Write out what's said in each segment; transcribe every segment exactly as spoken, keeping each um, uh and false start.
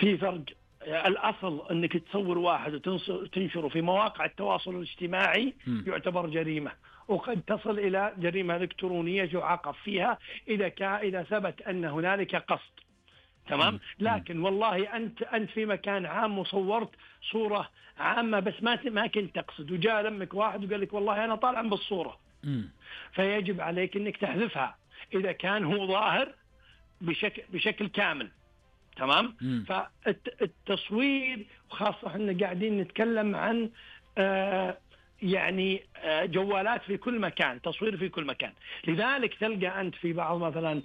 في فرق. الأصل أنك تصور واحد وتنشره في مواقع التواصل الاجتماعي م. يعتبر جريمة، وقد تصل إلى جريمة إلكترونية يعاقب فيها إذا كان إذا ثبت أن هنالك قصد. تمام. لكن والله أنت أنت في مكان عام وصورت صورة عامة بس ما ما كنت تقصد، وجاء لمك واحد وقال لك والله أنا طالع بالصورة، م. فيجب عليك أنك تحذفها إذا كان هو ظاهر بشكل بشكل كامل. تمام. فالتصوير وخاصة احنا قاعدين نتكلم عن آه يعني آه جوالات في كل مكان، تصوير في كل مكان. لذلك تلقى أنت في بعض مثلا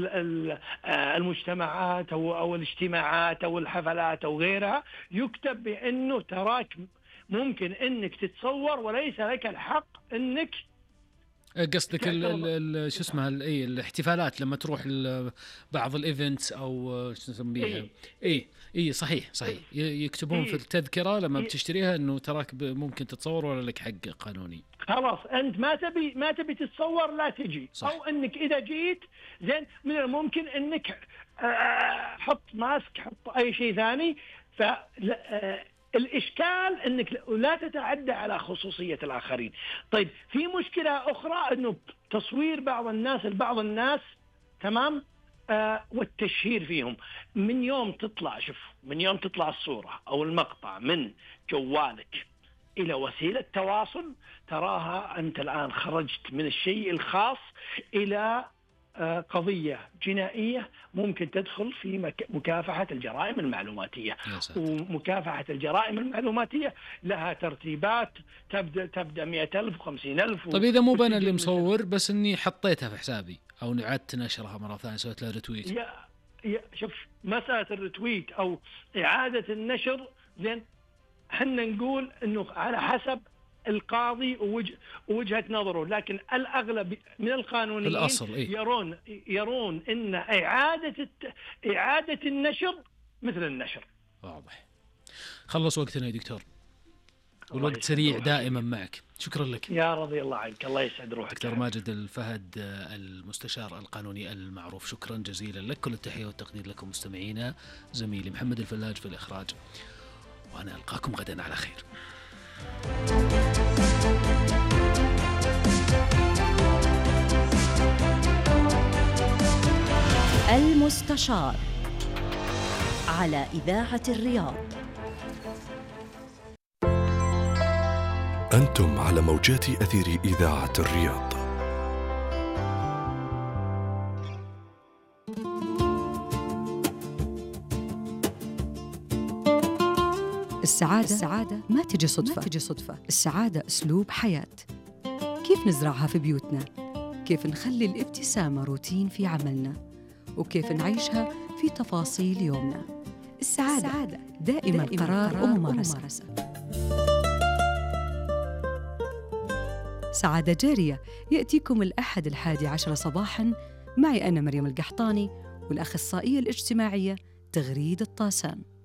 المجتمعات أو, أو الاجتماعات أو الحفلات أو غيرها يكتب بأنه تراك ممكن أنك تتصور وليس لك الحق أنك قصدك شو اسمها الاي الاحتفالات لما تروح بعض الايفنتس او شو نسميها اي اي صحيح صحيح يكتبون إيه؟ في التذكره لما إيه؟ بتشتريها انه تراك ممكن تتصور ولا لك حق قانوني. خلاص انت ما تبي ما تبي تتصور لا تجي. صح. او انك اذا جيت زين من الممكن انك حط ماسك حط اي شيء ثاني. ف الإشكال أنك لا تتعدى على خصوصية الآخرين. طيب في مشكلة أخرى أنه تصوير بعض الناس البعض الناس تمام آه والتشهير فيهم. من يوم تطلع شوف من يوم تطلع الصورة أو المقطع من جوالك إلى وسيلة تواصل تراها أنت الآن خرجت من الشيء الخاص إلى قضية جنائية ممكن تدخل في مكافحة الجرائم المعلوماتية. ومكافحة الجرائم المعلوماتية لها ترتيبات تبدأ تبدأ مئة ألف وخمسين ألف. طيب إذا مو بنا اللي مصور بس إني حطيتها في حسابي أو نعدت نشرها مرة ثانية سويت لها ريتويت. يا يا شوف مسألة الريتويت أو إعادة النشر زين حنا نقول إنه على حسب القاضي ووجه ووجهة نظره، لكن الأغلب من القانونيين الأصل إيه؟ يرون يرون إن إعادة الت... إعادة النشر مثل النشر. واضح. خلص وقتنا يا دكتور والوقت سريع دائما معك. شكرا لك يا رضي الله عنك. الله يسعد روحك. دكتور ماجد الفهد المستشار القانوني المعروف، شكرا جزيلا لك. كل التحية والتقدير لكم مستمعينا. زميلي محمد الفلاج في الإخراج، وأنا ألقاكم غدا على خير. المستشار على إذاعة الرياض. أنتم على موجات أثير إذاعة الرياض. السعادة, السعادة ما تجي صدفة. ما تجي صدفة. السعادة أسلوب حياة. كيف نزرعها في بيوتنا؟ كيف نخلي الابتسامة روتين في عملنا؟ وكيف نعيشها في تفاصيل يومنا؟ السعادة, السعادة دائما, دائما قرار, قرار وممارسة. وممارسة. سعادة جارية يأتيكم الأحد الحادي عشر صباحاً معي أنا مريم القحطاني والأخصائية الاجتماعية تغريد الطاسان.